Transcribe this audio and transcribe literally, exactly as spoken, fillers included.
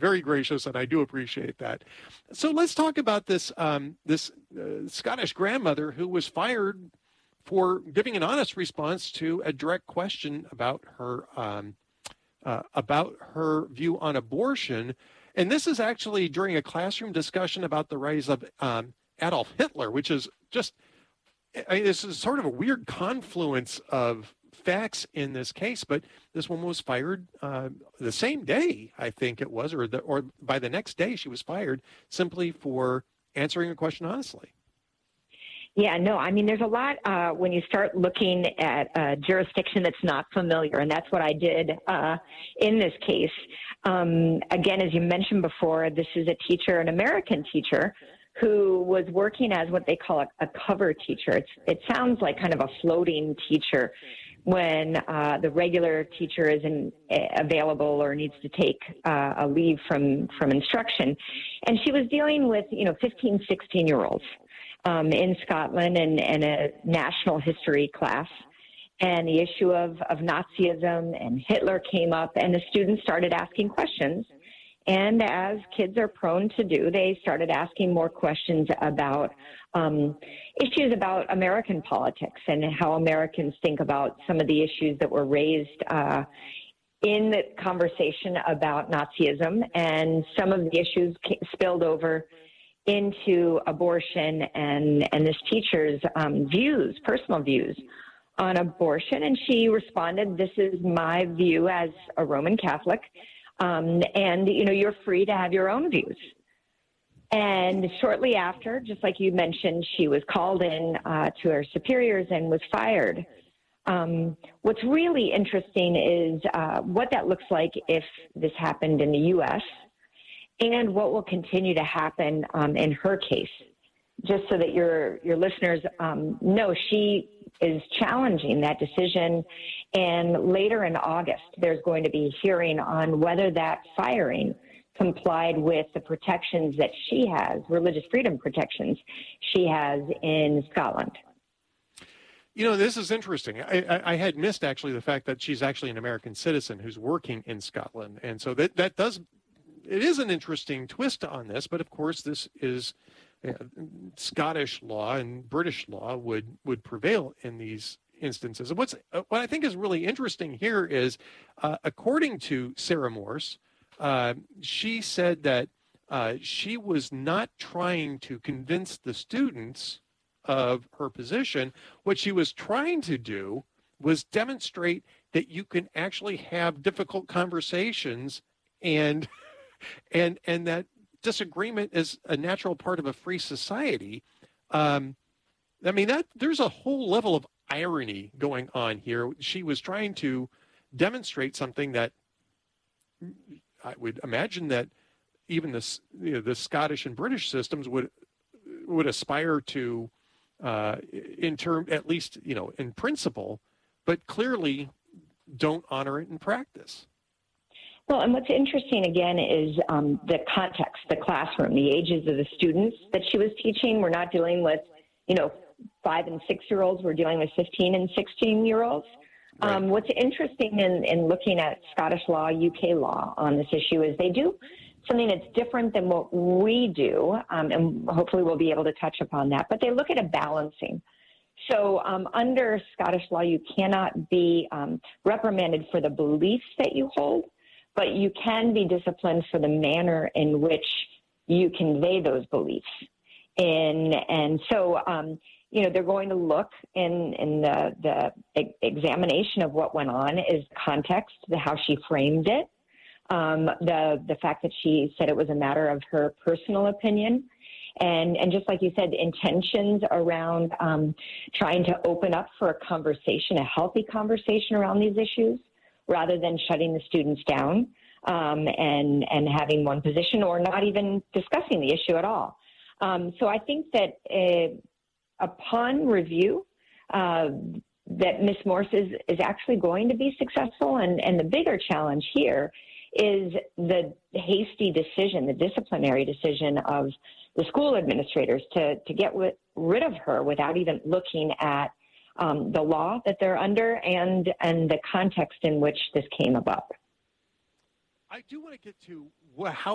very gracious, and I do appreciate that. So let's talk about this um, this uh, Scottish grandmother who was fired for giving an honest response to a direct question about her um, uh, about her view on abortion. And this is actually during a classroom discussion about the rise of um, Adolf Hitler, which is just, I mean, this is sort of a weird confluence of facts in this case, but this woman was fired uh, the same day, I think it was, or the, or by the next day she was fired simply for answering a question honestly. Yeah, no, I mean, there's a lot uh, when you start looking at a jurisdiction that's not familiar, and that's what I did uh, in this case. Um, again, as you mentioned before, this is a teacher, an American teacher, who was working as what they call a, a cover teacher. It's, it sounds like kind of a floating teacher when uh, the regular teacher isn't available or needs to take uh, a leave from, from instruction. And she was dealing with, you know, fifteen, sixteen-year-olds. Um, in Scotland and, and a national history class. And the issue of, of Nazism and Hitler came up, and the students started asking questions. And as kids are prone to do, they started asking more questions about um, issues about American politics and how Americans think about some of the issues that were raised uh, in the conversation about Nazism, and some of the issues spilled over into abortion and, and this teacher's um, views, personal views on abortion. And she responded, this is my view as a Roman Catholic. Um, and, you know, you're free to have your own views. And shortly after, just like you mentioned, she was called in uh, to her superiors and was fired. Um, what's really interesting is uh, what that looks like if this happened in the U S and what will continue to happen um, in her case, just so that your your listeners um, know she is challenging that decision. And later in August, there's going to be a hearing on whether that firing complied with the protections that she has, religious freedom protections she has in Scotland. You know, this is interesting. I, I, I had missed actually the fact that she's actually an American citizen who's working in Scotland. And so that, that does... It is an interesting twist on this, but of course this is uh, Scottish law, and British law would, would prevail in these instances. And what's uh, what I think is really interesting here is, uh, according to Sarah Morse, uh, she said that uh, she was not trying to convince the students of her position. What she was trying to do was demonstrate that you can actually have difficult conversations and And and that disagreement is a natural part of a free society. Um, I mean, that there's a whole level of irony going on here. She was trying to demonstrate something that I would imagine that even the you know, the Scottish and British systems would would aspire to, uh, in term at least you know in principle, but clearly don't honor it in practice. Well, and what's interesting, again, is um, the context, the classroom, the ages of the students that she was teaching. We're not dealing with, you know, five and six-year-olds. We're dealing with fifteen and sixteen-year-olds. Right. Um, what's interesting in, in looking at Scottish law, U K law on this issue is they do something that's different than what we do, um, and hopefully we'll be able to touch upon that. But they look at a balancing. So um, under Scottish law, you cannot be um, reprimanded for the beliefs that you hold, but you can be disciplined for the manner in which you convey those beliefs. And, and so, um, you know, they're going to look in, in the, the examination of what went on is context, the, how she framed it, um, the, the fact that she said it was a matter of her personal opinion. And, and just like you said, intentions around um, trying to open up for a conversation, a healthy conversation around these issues, rather than shutting the students down um, and, and having one position or not even discussing the issue at all. Um, so I think that uh, upon review, uh, that Miz Morse is, is actually going to be successful. And, and the bigger challenge here is the hasty decision, the disciplinary decision of the school administrators to, to get w- rid of her without even looking at Um, the law that they're under and and the context in which this came about. I do want to get to how